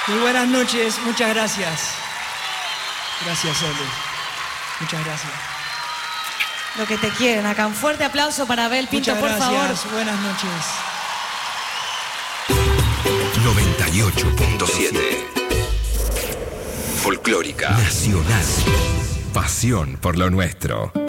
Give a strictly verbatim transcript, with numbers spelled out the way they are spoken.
Muy buenas noches, muchas gracias. Gracias, Ole. Muchas gracias. Lo que te quieren acá. Un fuerte aplauso para Abel Pinto, muchas por gracias. favor. Buenas noches. noventa y ocho punto siete Folclórica Nacional. Pasión por lo nuestro.